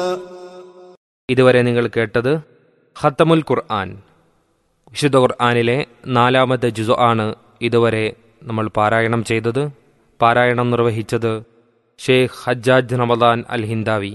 ഇതുവരെ നിങ്ങൾ കേട്ടത് ഖത്തമുൽ ഖുർആൻ, വിശുദ്ധ ഖുർആനിലെ 4-ാമത്തെ ജുസ് ആണ് ഇതുവരെ നമ്മൾ പാരായണം ചെയ്തത്. പാരായണം നിർവഹിച്ചത് ഷെയ്ഖ് ഹജ്ജാജ് റമദാൻ അൽ ഹിന്ദാവി.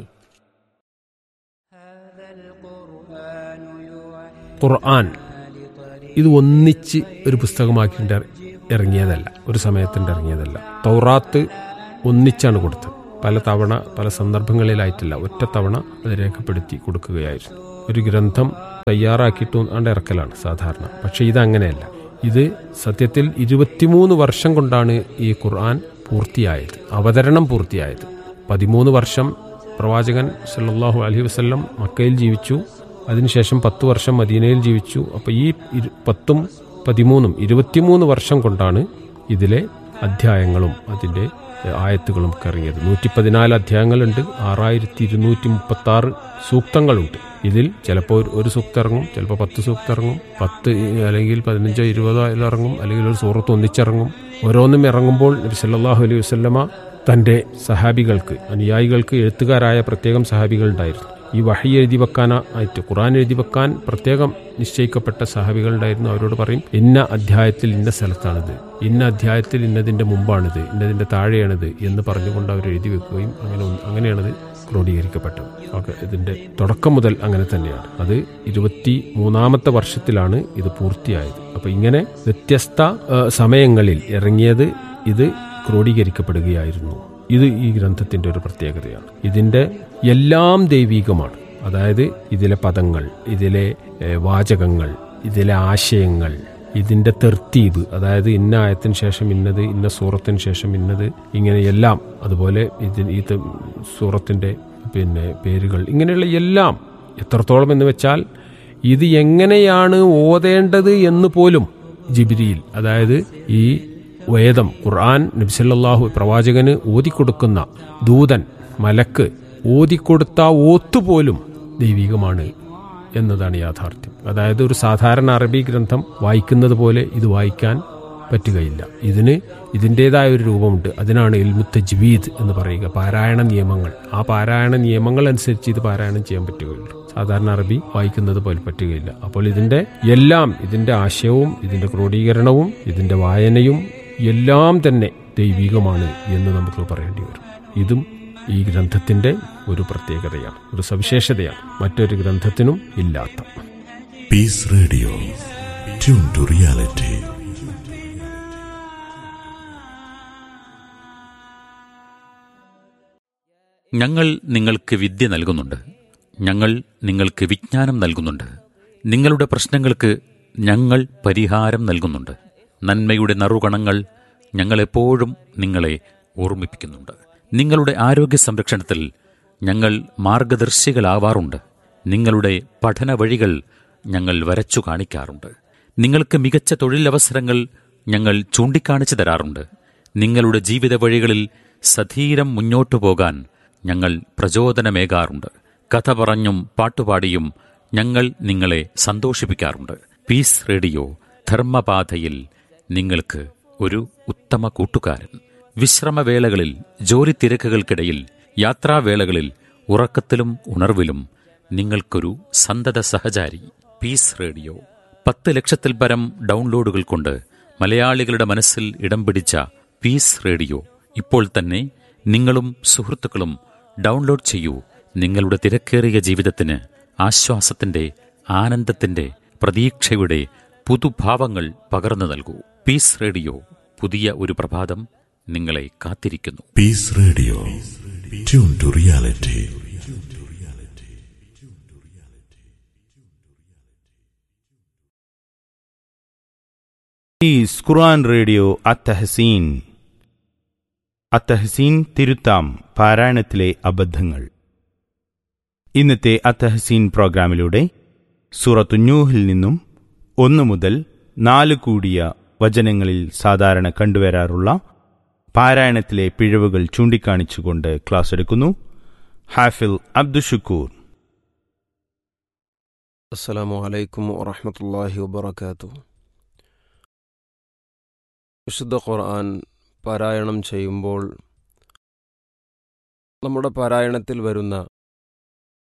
ഖുർആൻ ഇത് ഒന്നിച്ച് ഒരു പുസ്തകമാക്കിയിട്ട് ഇറങ്ങിയതല്ല, ഒരു സമയത്തിൻ്റെ ഇറങ്ങിയതല്ല. തൗറാത്ത് ഒന്നിച്ചാണ് കൊടുത്തത്. പല തവണ പല സന്ദർഭങ്ങളിലായിട്ടില്ല, ഒറ്റ തവണ അത് രേഖപ്പെടുത്തി കൊടുക്കുകയായിരുന്നു. ഒരു ഗ്രന്ഥം തയ്യാറാക്കിയിട്ട് ഇറക്കലാണ് സാധാരണ. പക്ഷെ ഇതങ്ങനെയല്ല. ഇത് സത്യത്തിൽ 23 വർഷം കൊണ്ടാണ് ഈ ഖുർആൻ പൂർത്തിയായത്, അവതരണം പൂർത്തിയായത്. 13 വർഷം പ്രവാചകൻ സല്ലല്ലാഹു അലൈഹി വസല്ലം മക്കയിൽ ജീവിച്ചു. അതിനുശേഷം 10 വർഷം മദീനയിൽ ജീവിച്ചു. അപ്പോൾ ഈ 10ഉം 13ഉം 23 വർഷം കൊണ്ടാണ് ഇതിലെ അധ്യായങ്ങളും അതിൻ്റെ ആയത്തുകളും ഒക്കെ ഇറങ്ങിയത്. 114 അധ്യായങ്ങളുണ്ട്, 6236 സൂക്തങ്ങളുണ്ട്. ഇതിൽ ചിലപ്പോൾ ഒരു സൂക്തം ഇറങ്ങും, ചിലപ്പോൾ 10 സൂക്തം ഇറങ്ങും, 10 അല്ലെങ്കിൽ 15 20 ഇറങ്ങും, അല്ലെങ്കിൽ ഒരു സൂറത്ത് ഒന്നിച്ചിറങ്ങും. ഓരോന്നും ഇറങ്ങുമ്പോൾ നബി സല്ലല്ലാഹു അലൈഹി വസല്ലമ തൻ്റെ സഹാബികൾക്ക്, അനുയായികൾക്ക് എഴുത്തുകാരായ പ്രത്യേകം സഹാബികൾ ഉണ്ടായിരുന്നു. ഈ വഹി എഴുതി വെക്കാനായിട്ട്, ഖുർആൻ എഴുതി വെക്കാൻ പ്രത്യേകം നിശ്ചയിക്കപ്പെട്ട സഹാബികളുണ്ടായിരുന്നു. അവരോട് പറയും, ഇന്ന അധ്യായത്തിൽ ഇന്ന സ്ഥലത്താണിത്, ഇന്ന അധ്യായത്തിൽ ഇന്നതിൻ്റെ മുമ്പാണിത്, ഇന്നതിൻ്റെ താഴെയാണിത് എന്ന് പറഞ്ഞുകൊണ്ട് അവർ എഴുതി വെക്കുകയും അങ്ങനെയാണത് ക്രോഡീകരിക്കപ്പെട്ടത്. ഓക്കെ, ഇതിൻ്റെ തുടക്കം മുതൽ അങ്ങനെ തന്നെയാണ്. അത് 23-ാമത്തെ വർഷത്തിലാണ് ഇത് പൂർത്തിയായത്. അപ്പോൾ ഇങ്ങനെ വ്യത്യസ്ത സമയങ്ങളിൽ ഇറങ്ങിയത് ഇത് ക്രോഡീകരിക്കപ്പെടുകയായിരുന്നു. ഇത് ഈ ഗ്രന്ഥത്തിൻ്റെ ഒരു പ്രത്യേകതയാണ്. ഇതിൻ്റെ എല്ലാം ദൈവീകമാണ്. അതായത് ഇതിലെ പദങ്ങൾ, ഇതിലെ വാചകങ്ങൾ, ഇതിലെ ആശയങ്ങൾ, ഇതിൻ്റെ തെർത്തീബ്, അതായത് ഇന്ന ആയത്തിന് ശേഷം ഇന്നത്, ഇന്ന സൂറത്തിന് ശേഷം ഇന്നത്, ഇങ്ങനെയെല്ലാം. അതുപോലെ ഈ സൂറത്തിൻ്റെ പേരുകൾ, ഇങ്ങനെയുള്ള എല്ലാം എത്രത്തോളം എന്ന് വെച്ചാൽ ഇത് എങ്ങനെയാണ് ഓതേണ്ടത് എന്ന് പോലും ജിബ്രീൽ, അതായത് ഈ വേദം ഖുർആൻ നബി സല്ലല്ലാഹു പ്രവാചകന് ഓതിക്കൊടുക്കുന്ന ദൂതൻ, മലക്ക് ഓതിക്കൊടുത്ത ഓത്തുപോലും ദൈവികമാണ് എന്നതാണ് യാഥാർത്ഥ്യം. അതായത് ഒരു സാധാരണ അറബി ഗ്രന്ഥം വായിക്കുന്നത് പോലെ ഇത് വായിക്കാൻ പറ്റുകയില്ല. ഇതിൻ്റെതായ ഒരു രൂപമുണ്ട്. അതിനാണ് ഇൽമു തജ്വീദ് എന്ന് പറയുക, പാരായണ നിയമങ്ങൾ. ആ പാരായണ നിയമങ്ങൾ അനുസരിച്ച് ഇത് പാരായണം ചെയ്യാൻ പറ്റുകയുള്ളൂ. സാധാരണ അറബി വായിക്കുന്നത് പോലെ പറ്റുകയില്ല. അപ്പോൾ ഇതിൻ്റെ എല്ലാം, ഇതിൻ്റെ ആശയവും ഇതിൻ്റെ ക്രോഡീകരണവും ഇതിൻ്റെ വായനയും എല്ലാം തന്നെ ദൈവികമാണ് എന്ന് നമുക്ക് പറയേണ്ടി വരും. ഇതും ഈ ഗ്രന്ഥത്തിൻ്റെ ഒരു പ്രത്യേകതയാണ്, ഒരു സവിശേഷതയാണ്, മറ്റൊരു ഗ്രന്ഥത്തിനും ഇല്ലാത്ത. Piece radio, tune to reality. ഞങ്ങൾ നിങ്ങൾക്ക് വിദ്യ നൽകുന്നുണ്ട്, ഞങ്ങൾ നിങ്ങൾക്ക് വിജ്ഞാനം നൽകുന്നുണ്ട്, നിങ്ങളുടെ പ്രശ്നങ്ങൾക്ക് ഞങ്ങൾ പരിഹാരം നൽകുന്നുണ്ട്. നന്മയുടെ നറുകണങ്ങൾ ഞങ്ങളെപ്പോഴും നിങ്ങളെ ഓർമ്മിപ്പിക്കുന്നുണ്ട്. നിങ്ങളുടെ ആരോഗ്യ സംരക്ഷണത്തിൽ ഞങ്ങൾ മാർഗദർശികളാവാറുണ്ട്. നിങ്ങളുടെ പഠന വഴികൾ ഞങ്ങൾ വരച്ചു കാണിക്കാറുണ്ട്. നിങ്ങൾക്ക് മികച്ച തൊഴിലവസരങ്ങൾ ഞങ്ങൾ ചൂണ്ടിക്കാണിച്ചു തരാറുണ്ട്. നിങ്ങളുടെ ജീവിത വഴികളിൽ സധീരം മുന്നോട്ടു പോകാൻ ഞങ്ങൾ പ്രചോദനമേകാറുണ്ട്. കഥ പറഞ്ഞും പാട്ടുപാടിയും ഞങ്ങൾ നിങ്ങളെ സന്തോഷിപ്പിക്കാറുണ്ട്. പീസ് റേഡിയോ ധർമ്മപാതയിൽ നിങ്ങൾക്ക് ഒരു ഉത്തമ കൂട്ടുകാരൻ. വിശ്രമവേളകളിൽ, ജോലി തിരക്കുകൾക്കിടയിൽ, യാത്രാവേളകളിൽ, ഉറക്കത്തിലും ഉണർവിലും നിങ്ങൾക്കൊരു സന്തത സഹചാരി. പീസ് റേഡിയോ 10 ലക്ഷത്തിൽ പരം ഡൗൺലോഡുകൾ കൊണ്ട് മലയാളികളുടെ മനസ്സിൽ ഇടം പിടിച്ച പീസ് റേഡിയോ ഇപ്പോൾ തന്നെ നിങ്ങളും സുഹൃത്തുക്കളും ഡൗൺലോഡ് ചെയ്യൂ. നിങ്ങളുടെ തിരക്കേറിയ ജീവിതത്തിന് ആശ്വാസത്തിന്റെ, ആനന്ദത്തിന്റെ, പ്രതീക്ഷയുടെ പുതുഭാവങ്ങൾ പകർന്നു നൽകൂ. പീസ് റേഡിയോ, പുതിയ ഒരു പ്രഭാതം നിങ്ങളെ കാത്തിരിക്കുന്നു. Piece radio, tune to reality. Piece Quran radio അത്തഹസീൻ. അത്തഹസീൻ തിരുത്താം പാരായണത്തിലെ അബദ്ധങ്ങൾ. ഇന്നത്തെ അത്തഹസീൻ പ്രോഗ്രാമിലൂടെ സൂറത്തു നൂഹിൽ നിന്നും 1 മുതൽ 4 കൂടിയ വചനങ്ങളിൽ സാധാരണ കണ്ടുവരാറുള്ള പാരായണത്തിലെ പിഴവുകൾ ചൂണ്ടിക്കാണിച്ചുകൊണ്ട് ക്ലാസ് എടുക്കുന്നു ഹാഫിൽ അബ്ദുഷുക്കൂർ. അസ്സലാമു അലൈക്കും വറഹ്മത്തുള്ളാഹി വബറകാതുഹു. വിശുദ്ധ ഖുർആൻ പാരായണം ചെയ്യുമ്പോൾ നമ്മുടെ പാരായണത്തിൽ വരുന്ന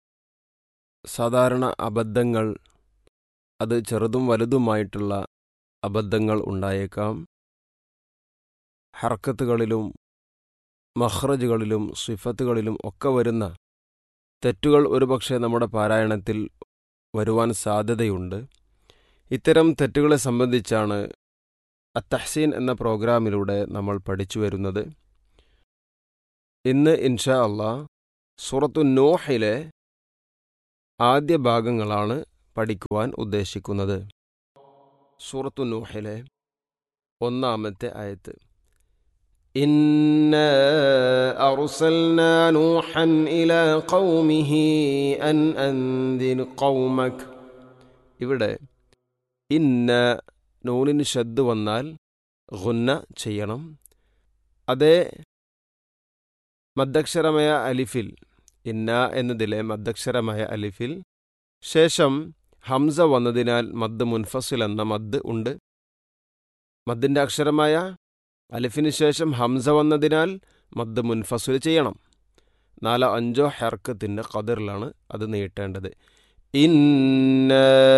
സാധാരണ അബദ്ധങ്ങൾ, അത് ചെറുതും വലുതുമായിട്ടുള്ള അബദ്ധങ്ങൾ ഉണ്ടായേക്കാം. ഹർക്കത്തുകളിലും മഖ്റജുകളിലും സിഫത്തുകളിലും ഒക്കെ വരുന്ന തെറ്റുകൾ ഒരുപക്ഷെ നമ്മുടെ പാരായണത്തിൽ വരുവാൻ സാധ്യതയുണ്ട്. ഇത്തരം തെറ്റുകളെ സംബന്ധിച്ചാണ് അത്തഹ്സീൻ എന്ന പ്രോഗ്രാമിലൂടെ നമ്മൾ പഠിച്ചു വരുന്നത്. ഇന്ന് ഇൻഷാ അല്ലാഹ് സൂറത്തു നൂഹിലെ ആദ്യ ഭാഗങ്ങളാണ് പഠിക്കുവാൻ ഉദ്ദേശിക്കുന്നത്. സൂറത്തു നൂഹിലെ 1-ാമത്തെ ആയത്ത്. ഇന്നാ അർസൽനാ നൂഹൻ ഇലാ ഖൗമിഹി അൻ അൻദിർ ഖൗമക്. ഇവിടെ ഇന്ന നൂനിന് ശദ്ദ് വന്നാൽ ഗുന്ന ചെയ്യണം. അതേ മദ്ദക്ഷരമായ അലിഫിൽ, ഇന്ന എന്നതിലെ മദ്ദക്ഷരമായ അലിഫിൽ ശേഷം ഹംസ വന്നതിനാൽ മദ് മുൻഫസിൽ എന്ന മദ് ഉണ്ട്. മദ്ദിൻ്റെ അക്ഷരമായ അലിഫിന് ശേഷം ഹംസ വന്നതിനാൽ മദ് മുൻഫസിൽ ചെയ്യണം. 4-5 ഹർക്കത്തിൻ്റെ ഖദറിലാണ് അത് നീട്ടേണ്ടത്. ഇന്ന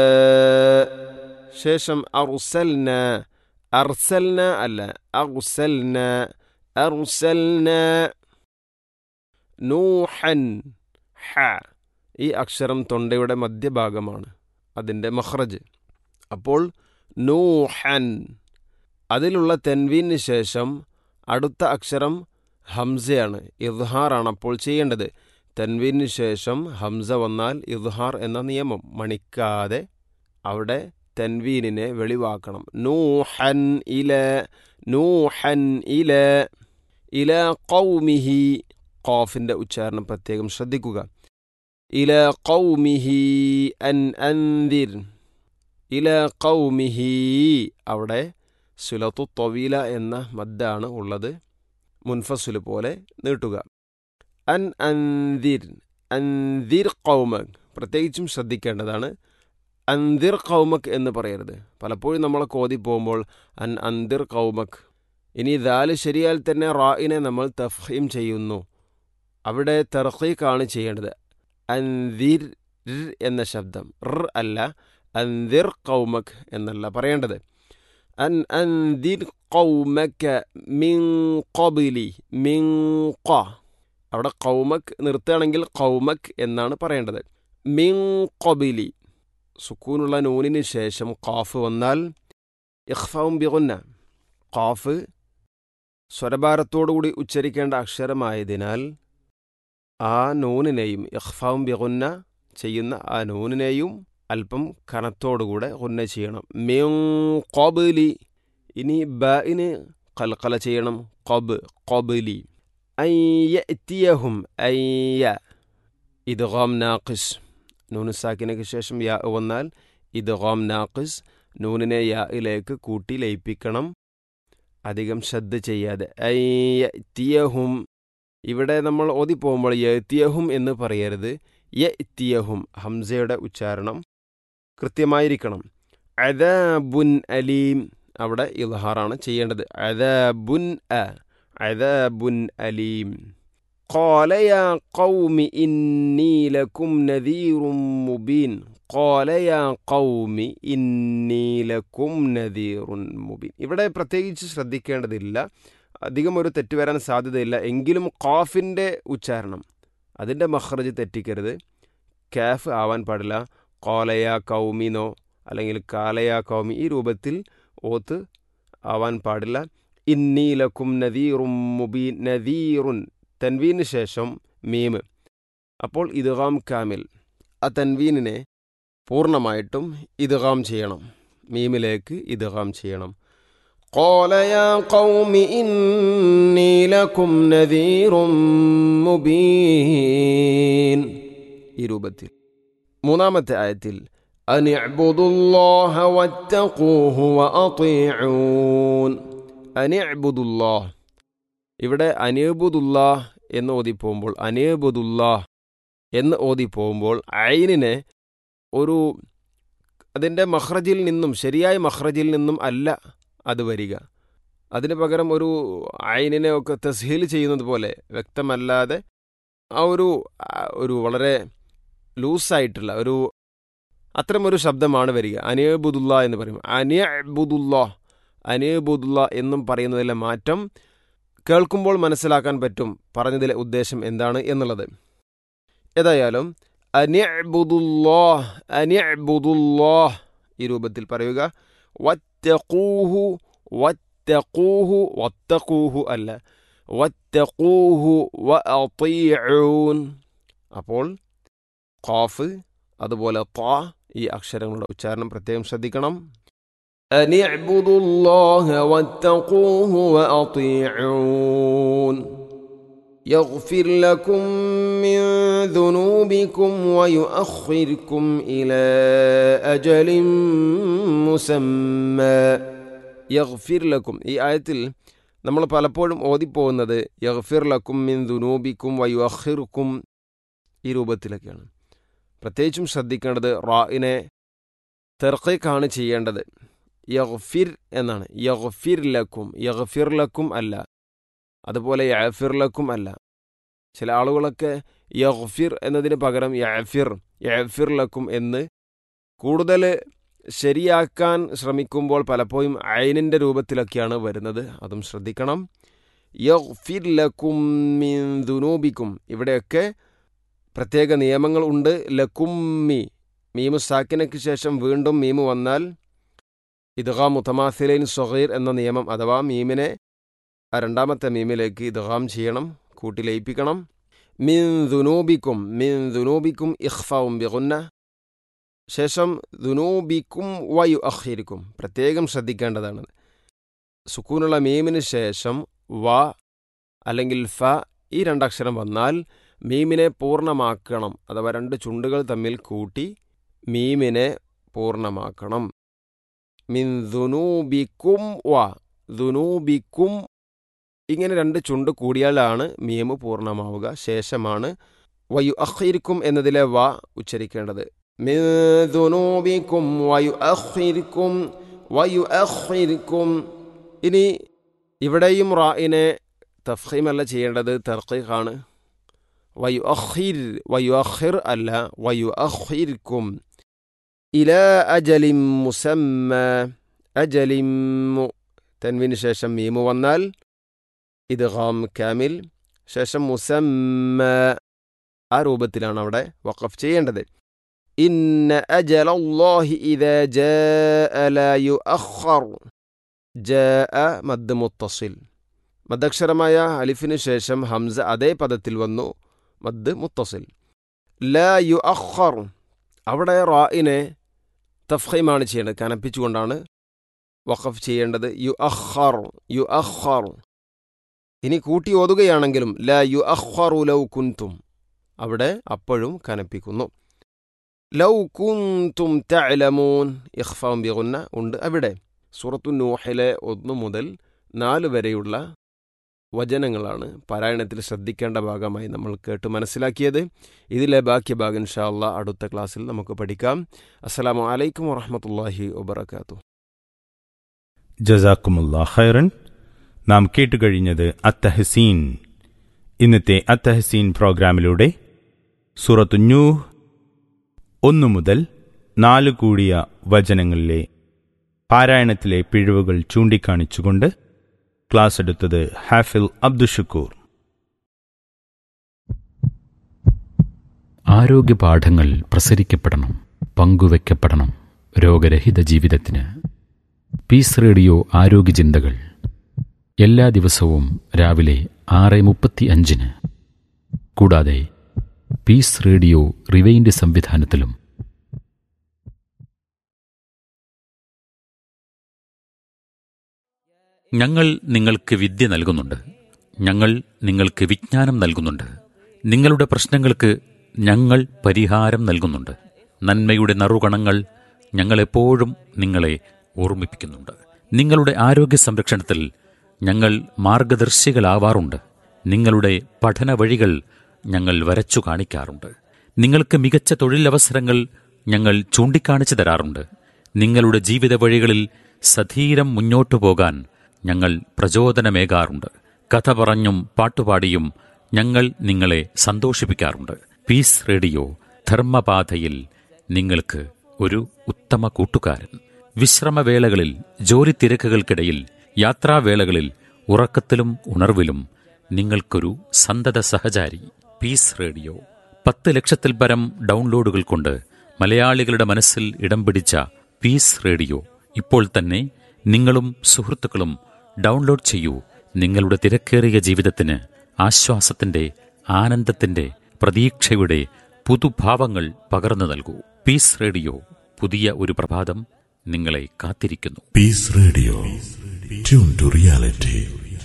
ശേഷം അർസൽന, അർസൽന അല്ല, അർസൽന, അർസൽന നൂഹൻ. ഹ ഈ അക്ഷരം തൊണ്ടയുടെ മധ്യഭാഗമാണ് അതിൻ്റെ മഖ്റജ്. അപ്പോൾ നൂഹൻ, അതിലുള്ള തെൻവീന് ശേഷം അടുത്ത അക്ഷരം ഹംസയാണ്, ഇദ്ഹാറാണ് അപ്പോൾ ചെയ്യേണ്ടത്. തെൻവീന് ശേഷം ഹംസ വന്നാൽ ഇദ്ഹാർ എന്ന നിയമം മണിക്കാതെ അവിടെ തെൻവീനിനെ വെളിവാക്കണം. നൂഹൻ ഇല, നൂഹൻ ഇല, ഇല ഖൗമിഹി, ഖാഫിൻ്റെ ഉച്ചാരണം പ്രത്യേകം ശ്രദ്ധിക്കുക. ഇല ഖൗമിഹി അൻ അൻദിർ, ഇല ഖൗമിഹി അവിടെ സുലത്തു തവീല എന്ന മദ്ദാണ് ഉള്ളത്, മുൻഫസുൽ പോലെ നീട്ടുക. അൻ അൻദിർ, അൻദിർ ഖൗമക് പ്രത്യേകിച്ചും ശ്രദ്ധിക്കേണ്ടതാണ്. അൻദിർ ഖൗമക് എന്ന് പറയരുത്. പലപ്പോഴും നമ്മളൊക്കെ ഓതി പോകുമ്പോൾ അൻ അൻദിർ ഖൗമക്, ഇനി ദാല് ശരിയാൽ തന്നെ റായിനെ നമ്മൾ തഫ്ഹീം ചെയ്യുന്നു. അവിടെ തർഖീഖാണ് ചെയ്യേണ്ടത്. അൻദിർ എന്ന ശബ്ദം ർ അല്ല, അൻദിർ ഖൗമക് എന്നല്ല പറയേണ്ടത്. അൻ അൻദിർ ഖൗമക മിൻ ഖബ്ലി, മിൻ ഖ, അവിടെ ഖൗമക് നിർത്തുകയാണെങ്കിൽ ഖൗമക് എന്നാണ് പറയേണ്ടത്. മിൻ ഖബ്ലി, സുക്കൂനുള്ള നൂനിന് ശേഷം ഖാഫ് വന്നാൽ ഇഖ്ഫാഉം ബിഗുന്ന, ഖാഫ് സ്വരഭാരത്തോടുകൂടി ഉച്ചരിക്കേണ്ട അക്ഷരമായതിനാൽ ആ നൂനിനെയും ഇഖ്ഫാഉം ബിഗുന്ന ചെയ്യുന്ന ആ നൂനിനെയും അല്പം കനത്തോടുകൂടെ ഗുന്ന ചെയ്യണം. മിൻ ഖബ്ലി, ഇനി ബാഇന് ഖൽഖല ചെയ്യണം. ഖബ്, ഖബ്ലി. അൻ യഅതിയഹും, അയ്യ ഇദ്ഗാം നാഖിസ്, നൂന് സാക്കിനയ്ക്ക് ശേഷം യാ വന്നാൽ ഇദ്ഗാം നാഖിസ്, നൂനിനെ യായിലേക്ക് കൂട്ടി ലയിപ്പിക്കണം, അധികം ശ്രദ്ധ ചെയ്യാതെ. അൻ യഅതിയഹും, ഇവിടെ നമ്മൾ ഓതിപ്പോകുമ്പോൾ യഅതിയഹും എന്ന് പറയരുത്, യഅതിയഹും, ഹംസയുടെ ഉച്ചാരണം കൃത്യമായിരിക്കണം. അദാബുൻ അലീം, അവിടെ ഇദ്ഹാറാണ് ചെയ്യേണ്ടത്. അദാബുൻ അ, അദാബുൻ അലീം. ഖാല യാ ഖൗമി ഇന്നി ലക്കും നദീറും മുബീൻ, ഖാല യാ ഖൗമി ഇന്നി ലക്കും നദീറുൻ മുബീൻ. ഇവിടെ പ്രത്യേകിച്ച് ശ്രദ്ധിക്കേണ്ടതില്ല, അധികം ഒരു തെറ്റ് വരാൻ സാധ്യതയില്ല. എങ്കിലും ഖാഫിൻ്റെ ഉച്ചാരണം, അതിൻ്റെ മഖ്റജ് തെറ്റിക്കരുത്. കാഫ് ആവാൻ പാടില്ല. ഖാലയ കൗമിനോ അല്ലെങ്കിൽ കാലയ കൗമി ഈ രൂപത്തിൽ ഓത്ത് ആവാൻ പാടില്ല. ഇന്നി ലക്കും നദീറും മുബീൻ, നദീറുൻ തൻവീന് ശേഷം മീം, അപ്പോൾ ഇദ്ഗാം കാമിൽ, ആ തൻവീനിനെ പൂർണ്ണമായിട്ടും ഇദ്ഗാം ചെയ്യണം, മീമിലേക്ക് ഇദ്ഗാം ചെയ്യണം. ഖാല യാ ഖൗമി ഇന്നി ലക്കും നദീറും മുബീൻ, ഈ രൂപത്തിൽ. 3-ാമത്തെ ആയത്തിൽ അനിഅ്ബുദുല്ലാഹ വത്തഖൂഹു വഅതീഊൻ, അനിഅ്ബുദുല്ലാഹ്, ഇവിടെ അനിഅ്ബുദുല്ലാഹ് എന്ന് ഓതിപ്പോകുമ്പോൾ, അനിഅ്ബുദുല്ലാഹ് എന്ന് ഓതിപ്പോകുമ്പോൾ ഐനിനെ ഒരു അതിൻ്റെ മഖ്റജിൽ നിന്നും, ശരിയായ മഖ്റജിൽ നിന്നും അല്ല അത് വരിക. അതിന് പകരം ഒരു ഐനിനെ ഒക്കെ തസ്ഹീൽ ചെയ്യുന്നത് പോലെ വ്യക്തമല്ലാതെ ആ ഒരു വളരെ ലൂസായിട്ടുള്ള ഒരു അത്തരമൊരു ശബ്ദമാണ് വരിക. അനിയബുദുല്ല എന്ന് പറയും. അനിയബുദുല്ല എന്നും പറയുന്നതിലെ മാറ്റം കേൾക്കുമ്പോൾ മനസ്സിലാക്കാൻ പറ്റും പറഞ്ഞതിലെ ഉദ്ദേശം എന്താണ് എന്നുള്ളത്. ഏതായാലും അനിഅ്ബുദുല്ലാഹ് ഈ രൂപത്തിൽ പറയുക. വത്തഖൂഹു വത്തഖൂഹു അല്ല, വത്തഖൂഹു വഅതീഊൻ. അപ്പോൾ ഖാഫ് അതുപോലെ ത ഈ അക്ഷരങ്ങളുടെ ഉച്ചാരണം പ്രത്യേകം ശ്രദ്ധിക്കണം. അനിഅ്ബുദുല്ലാഹ വത്തഖൂഹു വഅതീഊൻ يغفر لكم من ذنوبكم ويؤخركم إلى أجل مسمى. يغفر لكم ഈ ആയത്തിൽ നമ്മൾ പലപ്പോഴും ഓതിപ്പോകുന്നത് യഗ്ഫിർ ലക്കും മിൻ ദുനൂബിക്കും വയുഅഖിറുക്കും ഈ രൂപത്തിലൊക്കെയാണ്. പ്രത്യേകിച്ചും ശ്രദ്ധിക്കേണ്ടത് റാഇനെ തർഖീഖാണ് ചെയ്യേണ്ടത്. യഗ്ഫിർ എന്നാണ്. യഗ്ഫിർ ലക്കും അല്ല, അതുപോലെ യഅഫിർ ലക്കും അല്ല. ചില ആളുകളൊക്കെ യഗ്ഫിർ എന്നതിന് പകരം യഅഫിർ ലക്കും എന്ന് കൂടുതൽ ശരിയാക്കാൻ ശ്രമിക്കുമ്പോൾ പലപ്പോഴും ഐനിൻ്റെ രൂപത്തിലൊക്കെയാണ് വരുന്നത്. അതും ശ്രദ്ധിക്കണം. യഗ്ഫിർ ലക്കും മിൻ ദുനൂബിക്കും ഇവിടെയൊക്കെ പ്രത്യേക നിയമങ്ങൾ ഉണ്ട്. ലക്കുമ്മി മീമു സാക്കിനയ്ക്ക് ശേഷം വീണ്ടും മീമു വന്നാൽ ഇദ്ഗാം മുതമാസിലൈൻ സ്വഗീർ എന്ന നിയമം, അഥവാ മീമിനെ രണ്ടാമത്തെ മീമിലേക്ക് ഇദ്ഗാം ചെയ്യണം, കൂട്ടി ലയിപ്പിക്കണം. മിൻ ദുനൂബിക്കും ഇഖ്ഫാഉം ബിഗുന്ന, ശേഷം ദുനൂബിക്കും വയുഅഖിറുക്കും പ്രത്യേകം ശ്രദ്ധിക്കേണ്ടതാണ്. സുക്കൂനുള്ള മീമിന് ശേഷം വ അല്ലെങ്കിൽ ഫ ഈ രണ്ടക്ഷരം വന്നാൽ മീമിനെ പൂർണ്ണമാക്കണം, അഥവാ രണ്ട് ചുണ്ടുകൾ തമ്മിൽ കൂട്ടി മീമിനെ പൂർണ്ണമാക്കണം. മിൻ ദുനൂബിക്കും ഇങ്ങനെ രണ്ട് ചുണ്ട് കൂടിയാലാണ് മീമ് പൂർണ്ണമാവുക. ശേഷമാണ് വയുഅഖിറുക്കും എന്നതിലെ വ ഉച്ചരിക്കേണ്ടത്. മിൻ ദുനൂബിക്കും വയുഅഖിറുക്കും. ഇനി ഇവിടെയും റാഇനെ തഫ്ഖീമല്ല ചെയ്യേണ്ടത്, തർഖീഖാണ്. വയുഅഖിർ അല്ല, വയുഅഖിറുക്കും. ഇലാ അജലിൻ മുസമ്മ തൻവീന് ശേഷം മീമു വന്നാൽ ഇദ്ഗാം കാമിൽ, ശേഷം മുസമ്മ ആ രൂപത്തിലാണ് അവിടെ വഖഫ് ചെയ്യേണ്ടത്. ഇന്ന അജലല്ലാഹി ഇദാ ജാഅ ലാ യുഅഖർ. ജാഅ മദ് മുത്തസിൽ, മദ്ദക്ഷരമായ അലിഫിന് ശേഷം ഹംസ അതേ പദത്തിൽ വന്നു, മദ് മുത്തസിൽ. ലാ യുഅഖർ അവിടെ റാഇനെ തഫ്ഖീമാണ് ചെയ്യേണ്ടത്, കനപ്പിച്ചുകൊണ്ടാണ് വഖഫ് ചെയ്യേണ്ടത്. യുഅഖർ. ഇനി കൂട്ടി ഓതുകയാണെങ്കിലും ലാ യുഅഖറു ലൗ കുൻതും അവിടെ അപ്പോഴും കനപ്പിക്കുന്നു. ലൗ കുൻതും തഅലമൂൻ ഇഖ്ഫാഉം ബിഗുന്ന ഉണ്ട് അവിടെ. സൂറത്തു നൂഹിലെ 1 മുതൽ 4 വരെയുള്ള വചനങ്ങളാണ് പാരായണത്തിൽ ശ്രദ്ധിക്കേണ്ട ഭാഗമായി നമ്മൾ കേട്ട് മനസ്സിലാക്കിയത്. ഇതിലെ ബാക്കി ഭാഗം ഇൻഷാ അല്ലാഹ് അടുത്ത ക്ലാസ്സിൽ നമുക്ക് പഠിക്കാം. അസ്സലാമു അലൈക്കും വറഹ്മത്തുള്ളാഹി വബറകാതുഹു. ജസാക്കുമുല്ലാഹ് ഖൈറൻ. നാം കേട്ടുകഴിഞ്ഞത് അത്തഹസീൻ. ഇന്നത്തെ അത്തഹസീൻ പ്രോഗ്രാമിലൂടെ സൂറത്തു നൂഹ് 1 മുതൽ 4 കൂടിയ വചനങ്ങളിലെ പാരായണത്തിലെ പിഴവുകൾ ചൂണ്ടിക്കാണിച്ചുകൊണ്ട് ക്ലാസ് എടുത്തത് ഹാഫിൽ അബ്ദുഷക്കൂർ. ആരോഗ്യപാഠങ്ങൾ പ്രസരിക്കപ്പെടണം, പങ്കുവെക്കപ്പെടണം രോഗരഹിത ജീവിതത്തിന്. പീസ് റേഡിയോ ആരോഗ്യചിന്തകൾ എല്ലാ ദിവസവും രാവിലെ 6:35. കൂടാതെ പീസ് റേഡിയോ റിവൈൻഡ് സംവിധാനത്തിലും. ഞങ്ങൾ നിങ്ങൾക്ക് വിദ്യ നൽകുന്നുണ്ട്. ഞങ്ങൾ നിങ്ങൾക്ക് വിജ്ഞാനം നൽകുന്നുണ്ട്. നിങ്ങളുടെ പ്രശ്നങ്ങൾക്ക് ഞങ്ങൾ പരിഹാരം നൽകുന്നുണ്ട്. നന്മയുടെ നറുകണങ്ങൾ ഞങ്ങളെപ്പോഴും നിങ്ങളെ ഓർമ്മിപ്പിക്കുന്നുണ്ട്. നിങ്ങളുടെ ആരോഗ്യ സംരക്ഷണത്തിൽ ഞങ്ങൾ മാർഗദർശികളാവാറുണ്ട്. നിങ്ങളുടെ പഠന വഴികൾ ഞങ്ങൾ വരച്ചു കാണിക്കാറുണ്ട്. നിങ്ങൾക്ക് മികച്ച തൊഴിലവസരങ്ങൾ ഞങ്ങൾ ചൂണ്ടിക്കാണിച്ചു തരാറുണ്ട്. നിങ്ങളുടെ ജീവിത വഴികളിൽ സധീരം മുന്നോട്ടു പോകാൻ ഞങ്ങൾ പ്രചോദനമേകാറുണ്ട്. കഥ പറഞ്ഞും പാട്ടുപാടിയും ഞങ്ങൾ നിങ്ങളെ സന്തോഷിപ്പിക്കാറുണ്ട്. പീസ് റേഡിയോ ധർമ്മപാതയിൽ നിങ്ങൾക്ക് ഒരു ഉത്തമ കൂട്ടുകാരൻ. വിശ്രമവേളകളിൽ, ജോലി തിരക്കുകൾക്കിടയിൽ, യാത്രാവേളകളിൽ, ഉറക്കത്തിലും ഉണർവിലും നിങ്ങൾക്കൊരു സന്തത സഹചാരി. പീസ് റേഡിയോ 10 ലക്ഷത്തിൽ പരം ഡൗൺലോഡുകൾ കൊണ്ട് മലയാളികളുടെ മനസ്സിൽ ഇടം പിടിച്ച പീസ് റേഡിയോ ഇപ്പോൾ തന്നെ നിങ്ങളും സുഹൃത്തുക്കളും ഡൗൺലോഡ് ചെയ്യൂ. നിങ്ങളുടെ തിരക്കേറിയ ജീവിതത്തിന് ആശ്വാസത്തിന്റെ, ആനന്ദത്തിന്റെ, പ്രതീക്ഷയുടെ പുതുഭാവങ്ങൾ പകർന്നു നൽകൂ. പീസ് റേഡിയോ, പുതിയ ഒരു പ്രഭാതം നിങ്ങളെ കാത്തിരിക്കുന്നു. Peace Radio. Tune to reality.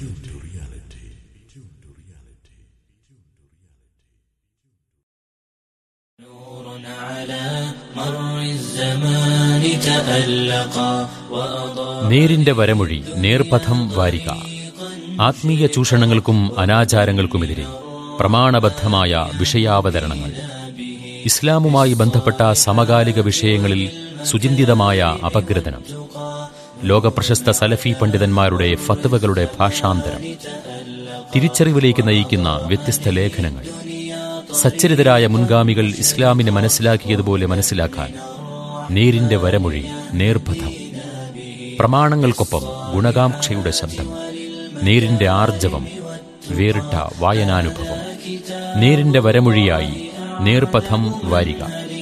നേരിന്റെ വരമൊഴി, നേർപഥം വാരിക. ആത്മീയ ചൂഷണങ്ങൾക്കും അനാചാരങ്ങൾക്കുമെതിരെ പ്രമാണബദ്ധമായ വിഷയാവതരണങ്ങൾ. ഇസ്ലാമുമായി ബന്ധപ്പെട്ട സമകാലിക വിഷയങ്ങളിൽ സുചിന്തിതമായ അപഗ്രഥനം. ലോകപ്രശസ്ത സലഫി പണ്ഡിതന്മാരുടെ ഫത്വകളുടെ ഭാഷാന്തരം. തിരിച്ചറിവിലേക്ക് നയിക്കുന്ന വ്യത്യസ്ത ലേഖനങ്ങൾ. സച്ചരിതരായ മുൻഗാമികൾ ഇസ്ലാമിനെ മനസ്സിലാക്കിയതുപോലെ മനസ്സിലാക്കാൻ നേരിന്റെ വരമൊഴി, നേർപഥം. പ്രമാണങ്ങൾക്കൊപ്പം ഗുണകാംക്ഷയുടെ ശബ്ദം. നേരിന്റെ ആർജവം, വേറിട്ട വായനാനുഭവം. നേരിന്റെ വരമൊഴിയായി നേർപഥം വാരിക.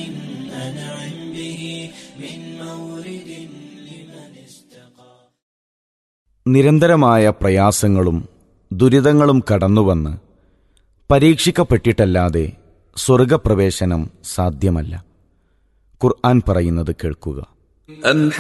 നിരന്തരമായ പ്രയാസങ്ങളും ദുരിതങ്ങളും കടന്നുവന്ന് പരീക്ഷിക്കപ്പെട്ടിട്ടല്ലാതെ സ്വർഗപ്രവേശനം സാധ്യമല്ല. ഖുർആൻ പറയുന്നത് കേൾക്കുക.